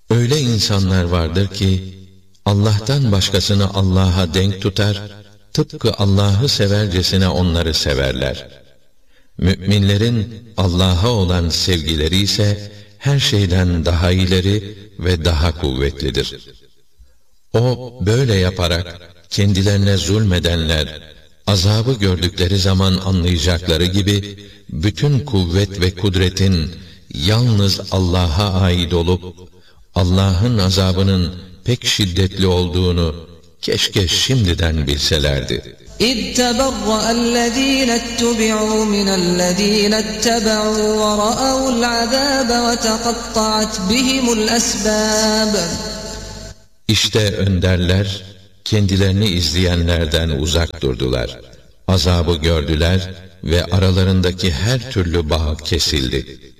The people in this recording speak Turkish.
Öyle insanlar vardır ki, Allah'tan başkasını Allah'a denk tutar, tıpkı Allah'ı severcesine onları severler. Müminlerin Allah'a olan sevgileri ise, her şeyden daha ileri ve daha kuvvetlidir. O, böyle yaparak, kendilerine zulmedenler, azabı gördükleri zaman anlayacakları gibi, bütün kuvvet ve kudretin yalnız Allah'a ait olup, Allah'ın azabının pek şiddetli olduğunu keşke şimdiden bilselerdi. اِذْ تَبَرَّأَ الَّذ۪ينَ اتُّبِعُوا مِنَ الَّذ۪ينَ اتَّبَعُوا وَرَأَوُا الْعَذَابَ وَتَقَطَّعَتْ بِهِمُ الْأَسْبَابُ. İşte önderler, kendilerini izleyenlerden uzak durdular. Azabı gördüler ve aralarındaki her türlü bağ kesildi.